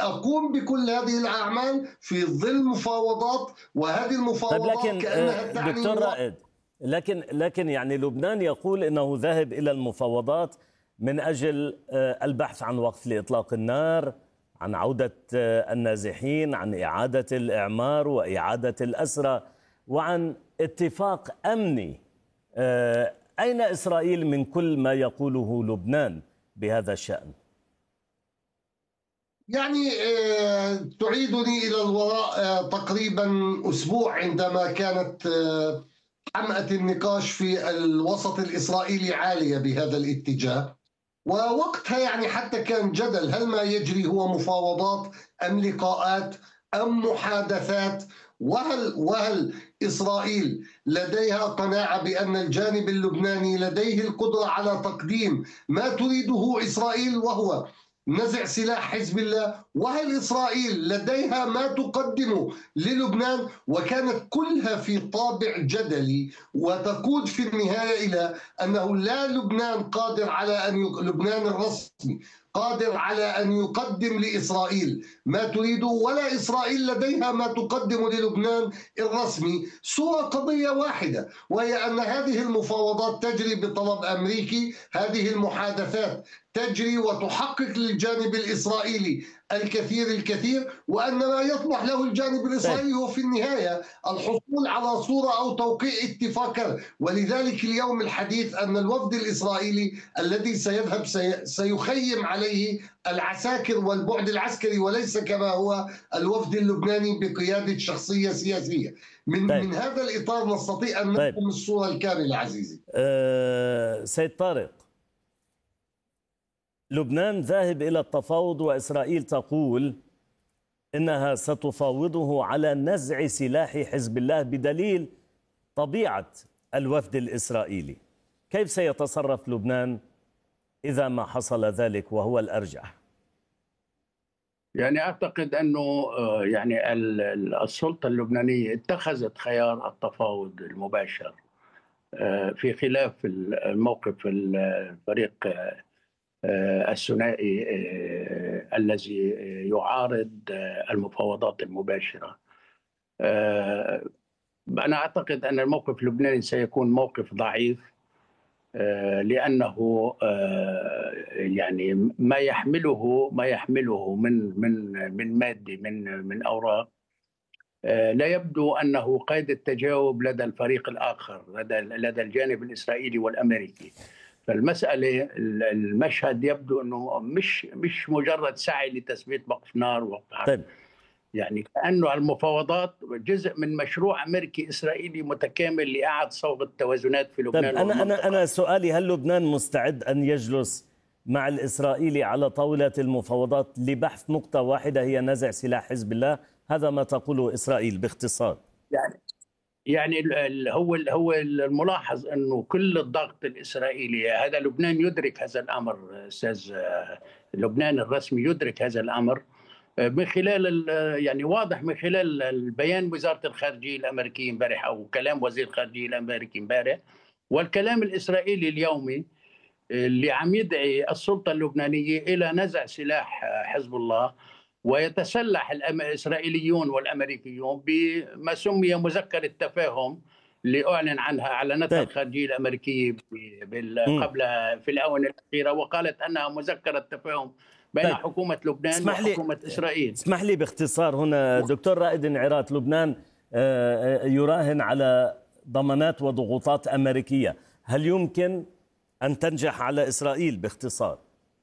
وأقوم بكل هذه الأعمال في ظل مفاوضات، وهذه طيب المفاوضات كأنها تعني دكتور رائد، لكن يعني لبنان يقول انه ذاهب الى المفاوضات من اجل البحث عن وقف لاطلاق النار، عن عوده النازحين، عن اعاده الاعمار واعاده الاسرى، وعن اتفاق امني. اين اسرائيل من كل ما يقوله لبنان بهذا الشأن؟ يعني تعيدني إلى الوراء تقريبا أسبوع، عندما كانت حمأة النقاش في الوسط الإسرائيلي عالية بهذا الاتجاه، ووقتها يعني حتى كان جدل: هل ما يجري هو مفاوضات أم لقاءات أم محادثات؟ وهل إسرائيل لديها قناعة بأن الجانب اللبناني لديه القدرة على تقديم ما تريده إسرائيل، وهو نزع سلاح حزب الله؟ وهل إسرائيل لديها ما تقدمه للبنان؟ وكانت كلها في طابع جدلي، وتقود في النهاية إلى أنه لا لبنان قادر على لبنان الرسمي قادر على أن يقدم لإسرائيل ما تريده، ولا إسرائيل لديها ما تقدم للبنان الرسمي، سوى قضية واحدة، وهي أن هذه المفاوضات تجري بطلب أمريكي، هذه المحادثات تجري وتحقق للجانب الإسرائيلي الكثير، وأن ما يطمح له الجانب الإسرائيلي هو في النهاية الحصول على صورة أو توقيع اتفاق. ولذلك اليوم الحديث أن الوفد الإسرائيلي الذي سيذهب سيخيم عليه العساكر والبعد العسكري، وليس كما هو الوفد اللبناني بقيادة شخصية سياسية. من هذا الإطار نستطيع أن نفهم الصورة الكاملة عزيزي. سيد طارق، لبنان ذاهب إلى التفاوض وإسرائيل تقول إنها ستفاوضه على نزع سلاح حزب الله بدليل طبيعة الوفد الإسرائيلي. كيف سيتصرف لبنان إذا ما حصل ذلك وهو الأرجح؟ يعني أعتقد أنه يعني السلطة اللبنانية اتخذت خيار التفاوض المباشر في خلاف الموقف الفريق الثنائي الذي يعارض المفاوضات المباشرة. أنا أعتقد أن الموقف اللبناني سيكون موقف ضعيف، لأنه يعني ما يحمله من مادة من أوراق لا يبدو أنه قيد التجاوب لدى الفريق الآخر، لدى الجانب الإسرائيلي والأمريكي. فالمسألة المشهد يبدو أنه مش مجرد سعي لتثبيت وقف نار ووقف حرب. طيب. يعني كأنه المفاوضات جزء من مشروع أمريكي إسرائيلي متكامل لإعادة صوغ التوازنات في لبنان. طيب أنا سؤالي: هل لبنان مستعد أن يجلس مع الإسرائيلي على طاولة المفاوضات لبحث نقطة واحدة هي نزع سلاح حزب الله؟ هذا ما تقوله إسرائيل باختصار. يعني هو الملاحظ انه كل الضغط الاسرائيلي، هذا لبنان يدرك هذا الامر، استاذ، لبنان الرسمي يدرك هذا الامر من خلال يعني واضح من خلال البيان وزارة الخارجية الامريكية امبارح او كلام وزير الخارجية الامريكي امبارح، والكلام الاسرائيلي اليومي اللي عم يدعي السلطة اللبنانية الى نزع سلاح حزب الله، ويتسلح الإسرائيليون والأمريكيون بما سمي مذكرة تفاهم اللي أعلن عنها أعلنتها الخارجية الأمريكية قبل في الآونة الأخيرة، وقالت أنها مذكرة تفاهم بين حكومة لبنان وحكومة إسرائيل. اسمح لي باختصار هنا دكتور رائد انعراط، لبنان يراهن على ضمانات وضغوطات أمريكية، هل يمكن أن تنجح على إسرائيل باختصار؟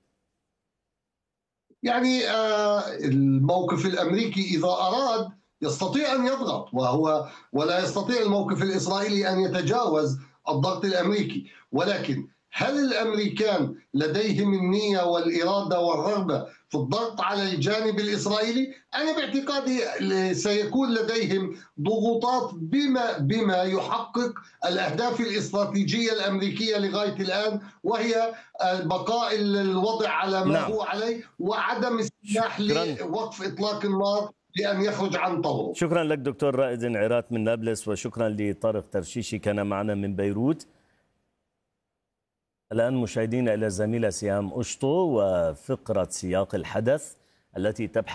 يعني الموقف الأمريكي إذا أراد يستطيع أن يضغط، ولا يستطيع الموقف الإسرائيلي أن يتجاوز الضغط الأمريكي. ولكن هل الأمريكان لديهم النية والإرادة والرغبة في الضغط على الجانب الإسرائيلي؟ أنا باعتقادي سيكون لديهم ضغوطات بما يحقق الأهداف الاستراتيجية الأمريكية لغاية الآن، وهي بقاء الوضع على ما هو عليه وعدم السماح لوقف إطلاق النار لأن يخرج عن طوره. شكرا لك دكتور رائد انعراط من نابلس، وشكرا لطارق ترشيشي كان معنا من بيروت. الآن مشاهدينا إلى الزميلة سهام أشطو وفقرة سياق الحدث التي تبحث